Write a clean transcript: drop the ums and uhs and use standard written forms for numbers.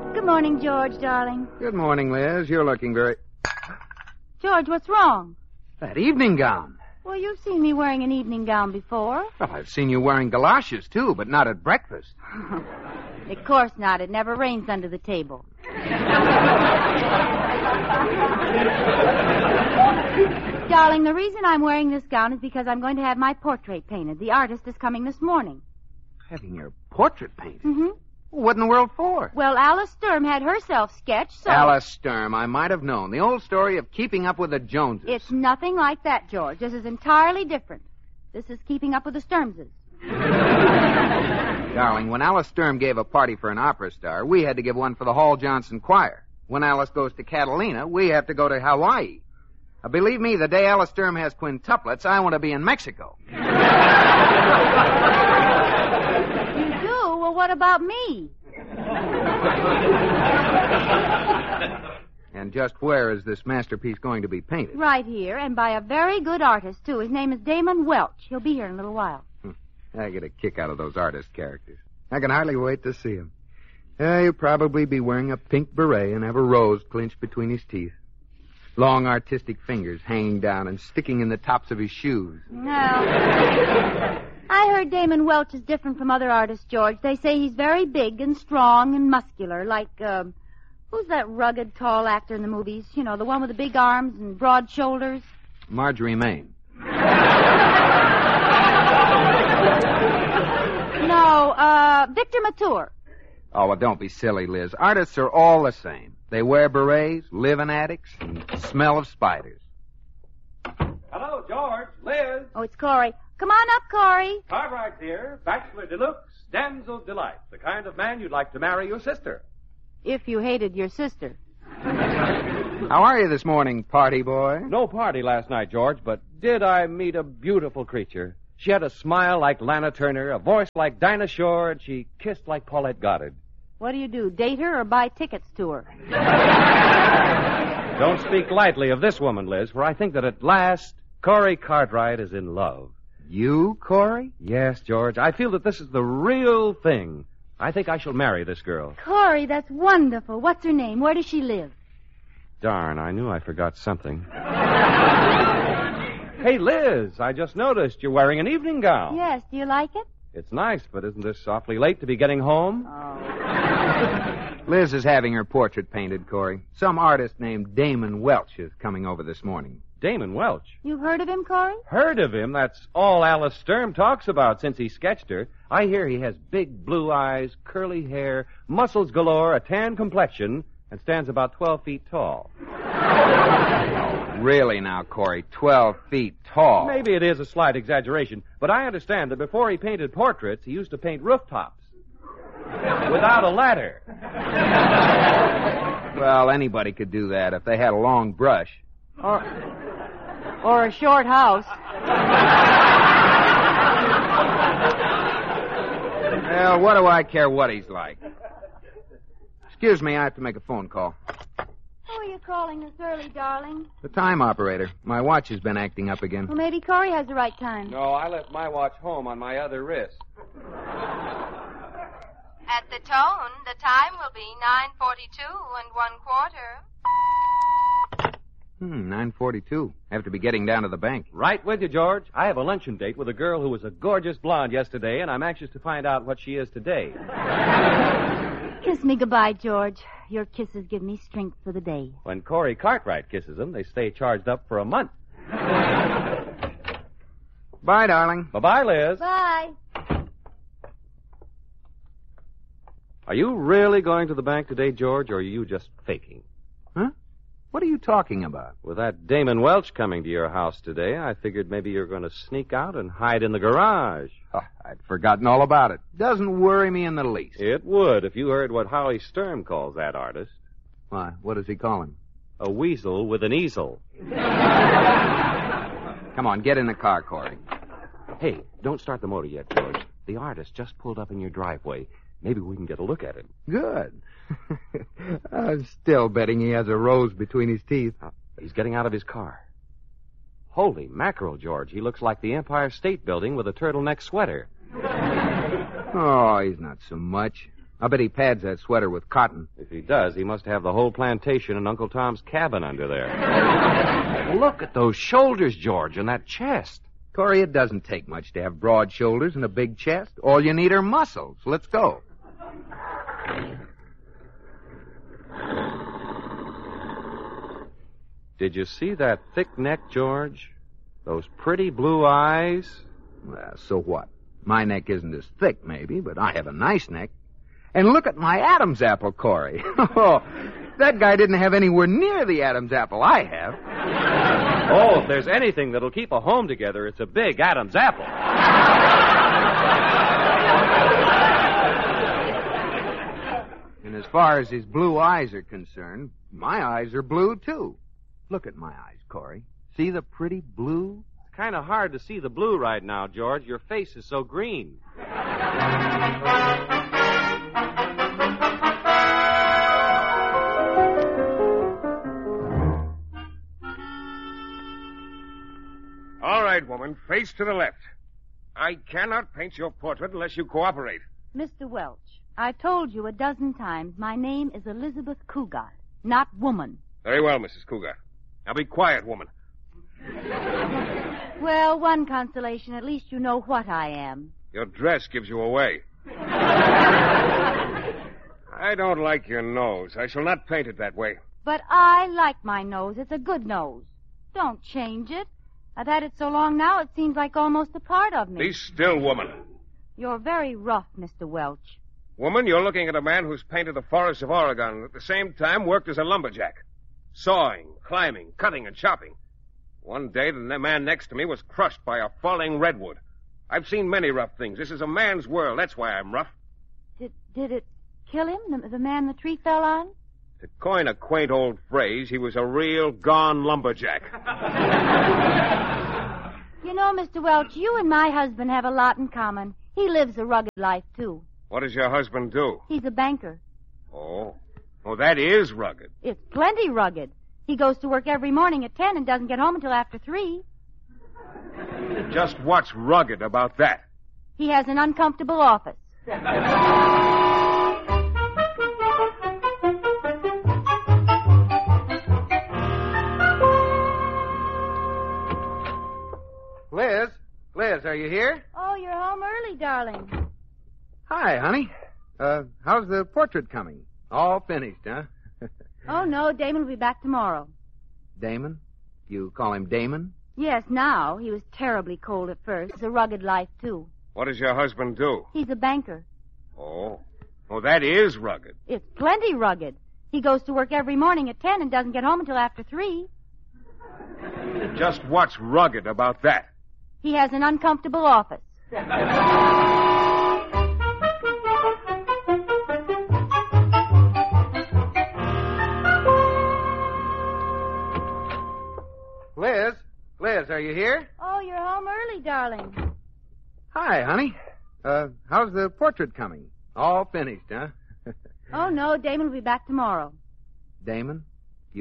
Good morning, George, darling. Good morning, Liz. You're looking very... George, what's wrong? That evening gown. Well, you've seen me wearing an evening gown before. Well, I've seen you wearing galoshes, too, but not at breakfast. Of course not. It never rains under the table. Darling, the reason I'm wearing this gown is because I'm going to have my portrait painted. The artist is coming this morning. Having your portrait painted? Mm-hmm. What in the world for? Well, Alice Sturm had herself sketched, so... Alice Sturm, I might have known. The old story of keeping up with the Joneses. It's nothing like that, George. This is entirely different. This is keeping up with the Sturmses. Darling, when Alice Sturm gave a party for an opera star, we had to give one for the Hall Johnson Choir. When Alice goes to Catalina, we have to go to Hawaii. Believe me, the day Alice Sturm has quintuplets, I want to be in Mexico. You do? Well, what about me? And just where is this masterpiece going to be painted? Right here, and by a very good artist, too. His name is Damon Welch. He'll be here in a little while. I get a kick out of those artist characters. I can hardly wait to see him. He'll probably be wearing a pink beret and have a rose clinched between his teeth. Long artistic fingers hanging down and sticking in the tops of his shoes. No. I heard Damon Welch is different from other artists, George. They say he's very big and strong and muscular, like, who's that rugged, tall actor in the movies? You know, the one with the big arms and broad shoulders? Marjorie Main. No, Victor Mature. Oh, well, don't be silly, Liz. Artists are all the same. They wear berets, live in attics, and smell of spiders. Hello, George. Liz. Oh, it's Corey. Come on up, Corey. Cartwright here. Bachelor deluxe. Damsel delight. The kind of man you'd like to marry your sister. If you hated your sister. How are you this morning, party boy? No party last night, George, but did I meet a beautiful creature? She had a smile like Lana Turner, a voice like Dinah Shore, and she kissed like Paulette Goddard. What do? Date her or buy tickets to her? Don't speak lightly of this woman, Liz, for I think that at last Corey Cartwright is in love. You, Corey? Yes, George. I feel that this is the real thing. I think I shall marry this girl. Corey, that's wonderful. What's her name? Where does she live? Darn, I knew I forgot something. Hey, Liz, I just noticed you're wearing an evening gown. Yes, do you like it? It's nice, but isn't this awfully late to be getting home? Oh. Liz is having her portrait painted, Corey. Some artist named Damon Welch is coming over this morning. Damon Welch? You've heard of him, Corey? Heard of him? That's all Alice Sturm talks about since he sketched her. I hear he has big blue eyes, curly hair, muscles galore, a tan complexion, and stands about 12 feet tall. Really now, Corey, 12 feet tall. Maybe it is a slight exaggeration, but I understand that before he painted portraits, he used to paint rooftops. Without a ladder. Well, anybody could do that if they had a long brush. Or a short house. Well, what do I care what he's like? Excuse me, I have to make a phone call. Who are you calling this early, darling? The time operator. My watch has been acting up again. Well, maybe Corey has the right time. No, I left my watch home on my other wrist. At the tone, the time will be 9:42 1/4. 9:42. Have to be getting down to the bank. Right with you, George. I have a luncheon date with a girl who was a gorgeous blonde yesterday, and I'm anxious to find out what she is today. Kiss me goodbye, George. Your kisses give me strength for the day. When Corey Cartwright kisses them, they stay charged up for a month. Bye, darling. Bye-bye, Liz. Bye. Are you really going to the bank today, George, or are you just faking? Huh? What are you talking about? With that Damon Welch coming to your house today, I figured maybe you're going to sneak out and hide in the garage. Oh, I'd forgotten all about it. Doesn't worry me in the least. It would if you heard what Howie Sturm calls that artist. Why, what does he call him? A weasel with an easel. Come on, get in the car, Corey. Hey, don't start the motor yet, George. The artist just pulled up in your driveway. Maybe we can get a look at him. Good. I'm still betting he has a rose between his teeth. He's getting out of his car. Holy mackerel, George. He looks like the Empire State Building with a turtleneck sweater. Oh, he's not so much. I bet he pads that sweater with cotton. If he does, he must have the whole plantation and Uncle Tom's cabin under there. Look at those shoulders, George, and that chest. Corey, it doesn't take much to have broad shoulders and a big chest. All you need are muscles. Let's go. Did you see that thick neck, George? Those pretty blue eyes? Well, so what? My neck isn't as thick, maybe, but I have a nice neck. And look at my Adam's apple, Corey. Oh, that guy didn't have anywhere near the Adam's apple I have. Oh, if there's anything that'll keep a home together, it's a big Adam's apple. And as far as his blue eyes are concerned, my eyes are blue, too. Look at my eyes, Corey. See the pretty blue? It's kind of hard to see the blue right now, George. Your face is so green. All right, woman, face to the left. I cannot paint your portrait unless you cooperate. Mr. Welch, I've told you a dozen times my name is Elizabeth Cougar, not woman. Very well, Mrs. Cougar. Now be quiet, woman. Well, one consolation, at least you know what I am. Your dress gives you away. I don't like your nose. I shall not paint it that way. But I like my nose. It's a good nose. Don't change it. I've had it so long now, it seems like almost a part of me. Be still, woman. You're very rough, Mr. Welch. Woman, you're looking at a man who's painted the forests of Oregon and at the same time worked as a lumberjack. Sawing, climbing, cutting, and chopping. One day, the man next to me was crushed by a falling redwood. I've seen many rough things. This is a man's world. That's why I'm rough. Did it kill him, the man the tree fell on? To coin a quaint old phrase, he was a real gone lumberjack. You know, Mr. Welch, you and my husband have a lot in common. He lives a rugged life, too. What does your husband do? He's a banker. Oh, that is rugged. It's plenty rugged. He goes to work every morning at 10 and doesn't get home until after 3. Just what's rugged about that? He has an uncomfortable office. Liz, are you here? Oh, you're home early, darling. Hi, honey. How's the portrait coming? All finished, huh? Oh, no, Damon will be back tomorrow. Damon? You call him Damon? Yes, now. He was terribly cold at first. It's a rugged life, too. What does your husband do? He's a banker. Oh, that is rugged. It's plenty rugged. He goes to work every morning at 10 and doesn't get home until after 3. Just what's rugged about that? He has an uncomfortable office. Liz, are you here? Oh, you're home early, darling. Hi, honey. How's the portrait coming? All finished, huh? Oh, no, Damon will be back tomorrow. Damon?